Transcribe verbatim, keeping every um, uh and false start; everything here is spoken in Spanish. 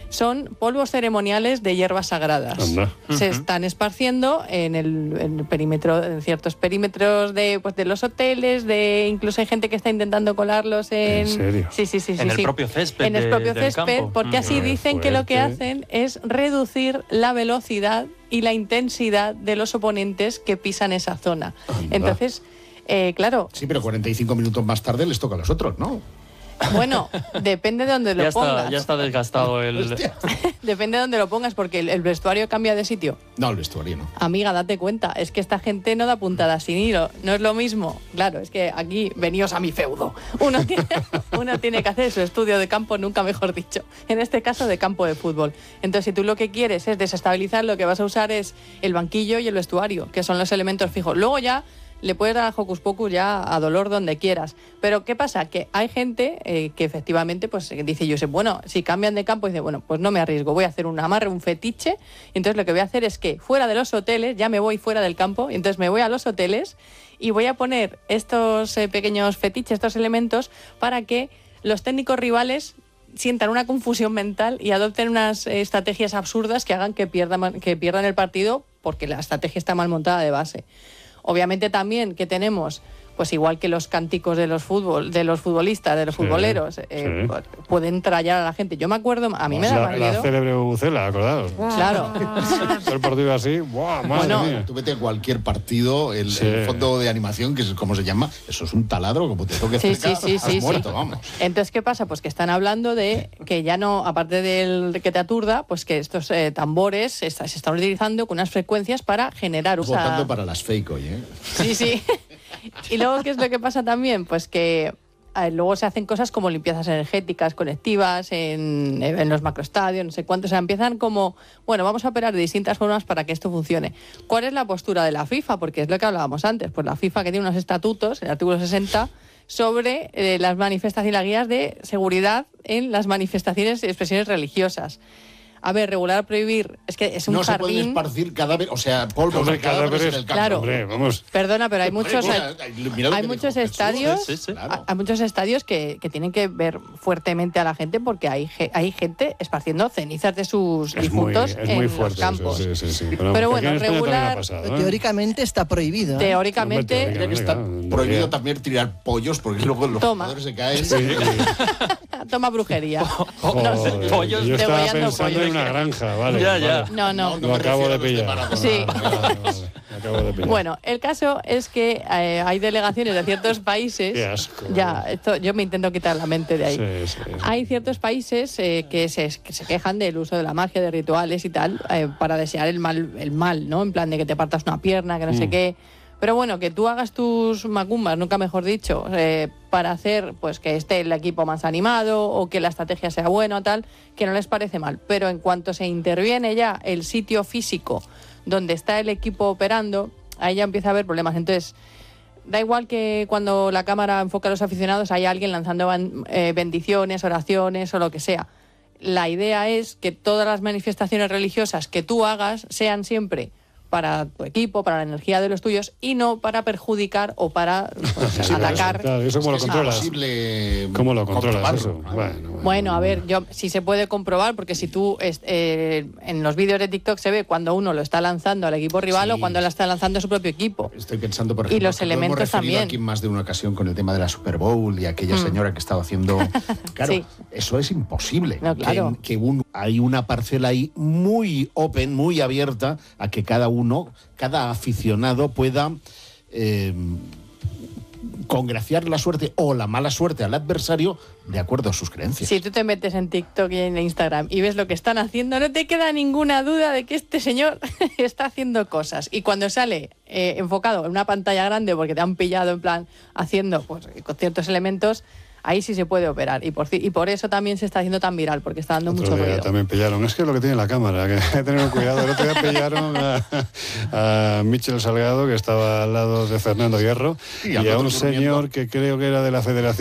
son polvos ceremoniales de hierbas sagradas. Anda. Se Uh-huh. están esparciendo en el, en el perímetro, en ciertos perímetros de, pues, de los hoteles, de incluso hay gente que está intentando colarlos en... ¿En serio? Sí, sí, sí. En sí, el sí. propio césped En el de- propio del césped, campo. porque Mm. así Qué dicen que lo que fuerte. hacen es reducir la velocidad y la intensidad de los oponentes que pisan esa zona. Anda. Entonces, eh, claro, Sí, pero cuarenta y cinco minutos más tarde les toca a los otros, ¿no? bueno, depende de dónde lo Ya pongas. está, ya está desgastado el... Hostia. Depende de dónde lo pongas, porque el, el vestuario cambia de sitio. No, el vestuario no. Amiga, date cuenta, es que esta gente no da puntadas sin hilo, no es lo mismo. Claro, es que aquí, veníos a mi feudo. Uno tiene, uno tiene que hacer su estudio de campo, nunca mejor dicho. En este caso, de campo de fútbol. Entonces, si tú lo que quieres es desestabilizar, lo que vas a usar es el banquillo y el vestuario, que son los elementos fijos. Luego ya le puedes dar a hocus pocus ya a dolor donde quieras. Pero ¿qué pasa? Que hay gente eh, que efectivamente pues dice, yo sé, bueno, si cambian de campo, dice, bueno, pues no me arriesgo, voy a hacer un amarre, un fetiche, y entonces lo que voy a hacer es que fuera de los hoteles, ya me voy fuera del campo, y entonces me voy a los hoteles y voy a poner estos eh, pequeños fetiches, estos elementos, para que los técnicos rivales sientan una confusión mental y adopten unas eh, estrategias absurdas que hagan que pierdan, que pierdan el partido porque la estrategia está mal montada de base. Obviamente también que tenemos, pues igual que los cánticos de los fútbol, de los futbolistas, de los Sí, futboleros, eh, sí. pues, pueden trallar a la gente. Yo me acuerdo, a mí me Pues da la, más la miedo. célebre bubucela, acordados. Claro. Todo el partido así, ¡buah, madre Bueno, mía! Tú vete a cualquier partido, el, Sí. el fondo de animación, que es como se llama, eso es un taladro, como te toque Sí, cerca, sí, sí, has sí, muerto, sí. vamos. Entonces, ¿qué pasa? Pues que están hablando de que ya no, aparte del de que te aturda, pues que estos eh, tambores se, está- se están utilizando con unas frecuencias para generar Estás esa... votando para las fake hoy, ¿eh? Sí, sí. Y luego, ¿qué es lo que pasa también? Pues que eh, luego se hacen cosas como limpiezas energéticas colectivas en, en los macroestadios, no sé cuántos. O sea, empiezan como, bueno, vamos a operar de distintas formas para que esto funcione. ¿Cuál es la postura de la FIFA? Porque es lo que hablábamos antes. Pues la FIFA, que tiene unos estatutos, el artículo sesenta, sobre eh, las manifestaciones y las guías de seguridad en las manifestaciones y expresiones religiosas. A ver, regular, prohibir, es que es un No se pueden jardín... esparcir cadáveres, o sea, polvo Hombre, de cadáveres en cadáveres, el campo. Claro. Hombre, vamos. Perdona, pero hay muchos... Mira, mira lo hay que muchos dijo Jesús. estadios, Sí, sí. Claro. hay muchos estadios que, que tienen que ver fuertemente a la gente porque hay, ge- hay gente esparciendo cenizas de sus Es muy, difuntos es en muy los fuerte eso, campos. sí, sí, sí. Pero aquí bueno, en España también regular- ha pasado, ¿eh? Teóricamente está prohibido. ¿eh? Teóricamente, Hombre, Mira que está Claro, en prohibido realidad. también tirar pollos porque luego los Toma. jugadores se caen. toma brujería. Joder, pollos yo estaba degollando pensando pollos. en una granja, vale. Ya, ya. vale. No, no. No, no Lo me acabo refiero de a los de pillar. Maradona. Sí. Vale, vale, vale. Lo acabo de pillar. Bueno, el caso es que eh, hay delegaciones de ciertos países. Qué asco. Ya, esto, yo me intento quitar la mente de ahí. Sí, sí, sí. Hay ciertos países eh, que, se, que se quejan del uso de la magia, de rituales y tal, eh, para desear el mal, el mal, ¿no? En plan de que te partas una pierna, que no sé Mm. qué. Pero bueno, que tú hagas tus macumbas, nunca mejor dicho, eh, para hacer pues que esté el equipo más animado o que la estrategia sea buena o tal, que no les parece mal. Pero en cuanto se interviene ya el sitio físico donde está el equipo operando, ahí ya empieza a haber problemas. Entonces, da igual que cuando la cámara enfoca a los aficionados hay alguien lanzando ban- eh, bendiciones, oraciones o lo que sea. La idea es que todas las manifestaciones religiosas que tú hagas sean siempre para tu equipo, para la energía de los tuyos y no para perjudicar o para pues, Sí, atacar. claro, ¿eso cómo lo Es que es controlas? imposible ¿Cómo lo controlas comprobarlo, eso? ¿no? Bueno, bueno. Bueno, a ver, yo sí se puede comprobar, porque si tú es- eh, en los vídeos de TikTok se ve cuando uno lo está lanzando al equipo rival Sí. o cuando lo está lanzando a su propio equipo. Estoy pensando, por Y ejemplo, los que lo hemos elementos referido también. aquí en más de una ocasión con el tema de la Super Bowl y aquella Mm. señora que estaba haciendo... Claro, Sí. eso es imposible. No, claro. Que, que un- hay una parcela ahí muy open, muy abierta a que cada uno, cada aficionado pueda... eh, congraciar la suerte o la mala suerte al adversario de acuerdo a sus creencias. Si tú te metes en TikTok y en Instagram y ves lo que están haciendo, no te queda ninguna duda de que este señor está haciendo cosas. Y cuando sale eh, enfocado en una pantalla grande porque te han pillado en plan haciendo pues, con ciertos elementos, ahí sí se puede operar. Y por, ci- y por eso también se está haciendo tan viral, porque está dando Otro mucho día ruido. también pillaron. Es que es lo que tiene la cámara, que hay que tener cuidado. El otro día pillaron a, a Michel Salgado, que estaba al lado de Fernando Hierro, Y y, al a otro un durmiendo. señor que creo que era de la Federación